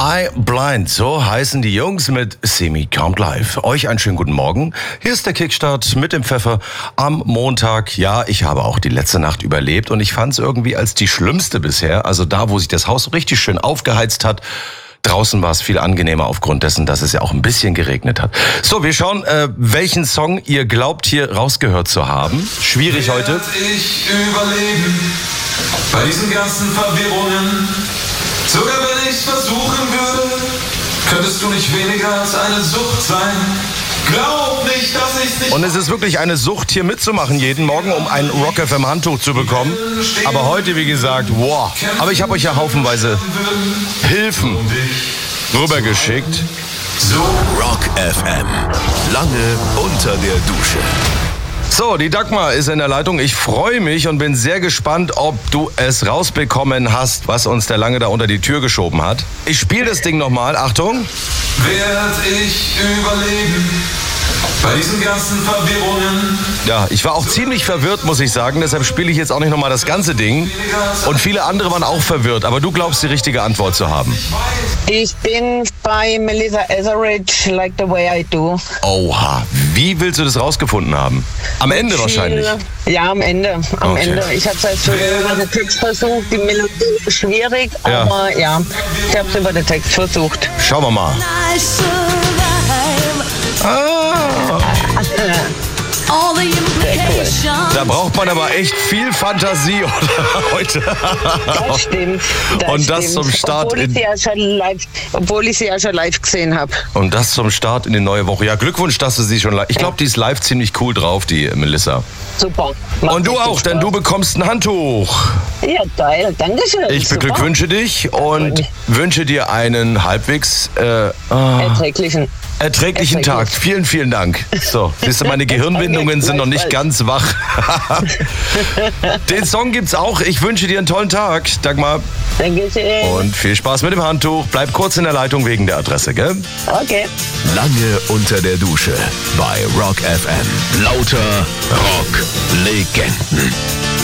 I Blind, so heißen die Jungs mit Semi Count Live. Euch einen schönen guten Morgen. Hier ist der Kickstart mit dem Pfeffer am Montag. Ja, ich habe auch die letzte Nacht überlebt und ich fand es irgendwie als die schlimmste bisher. Also da, wo sich das Haus richtig schön aufgeheizt hat. Draußen war es viel angenehmer aufgrund dessen, dass es ja auch ein bisschen geregnet hat. So, wir schauen, welchen Song ihr glaubt hier rausgehört zu haben. Schwierig heute. Werd ich überleben bei diesen ganzen Verwirrungen? Sogar wenn ich's versuchen würde, könntest du nicht weniger als eine Sucht sein. Glaub nicht, dass ich's nicht... Und es ist wirklich eine Sucht, hier mitzumachen jeden Morgen, um ein Rock FM Handtuch zu bekommen. Aber heute, wie gesagt, wow. Aber ich habe euch ja haufenweise Hilfen rübergeschickt. So Rock FM. Lange unter der Dusche. So, die Dagmar ist in der Leitung. Ich freue mich und bin sehr gespannt, ob du es rausbekommen hast, was uns der Lange da unter die Tür geschoben hat. Ich spiele das Ding nochmal. Achtung. werd ich überleben bei diesen ganzen Verwirrungen. Ja, ich war auch ziemlich verwirrt, muss ich sagen. Deshalb spiele ich jetzt auch nicht nochmal das ganze Ding. Und viele andere waren auch verwirrt. Aber du glaubst, die richtige Antwort zu haben. Ich bin bei Melissa Etheridge, Like the Way I Do. Oha, wie willst du das rausgefunden haben? Am Ende wahrscheinlich. Ja, am Ende. Okay. Ende. Ich habe es jetzt über den Text versucht. Die Melodie ist schwierig, Ja. aber ja, ich habe es über den Text versucht. Schauen wir mal. Da braucht man aber echt viel Fantasie oder, heute. Das stimmt. Und das zum Start Obwohl ich sie ja schon live gesehen habe. Und das zum Start in die neue Woche. Ja, Glückwunsch, dass du sie schon live... Ich glaube, die ist live ziemlich cool drauf, die Melissa. Super. Macht Und du richtig auch, denn Spaß. du bekommst ein Handtuch. Ja, geil. Dankeschön. Ich Super. beglückwünsche dich und wünsche dir einen halbwegs erträglichen Tag. Vielen, vielen Dank. So, siehst du, meine Gehirnwindungen sind noch nicht ganz wach. Den Song gibt's auch. Ich wünsche dir einen tollen Tag, Dagmar. Dankeschön. Und viel Spaß mit dem Handtuch. Bleib kurz in der Leitung wegen der Adresse, gell? Okay. Lange unter der Dusche bei Rock FM. Lauter Rock-Legenden.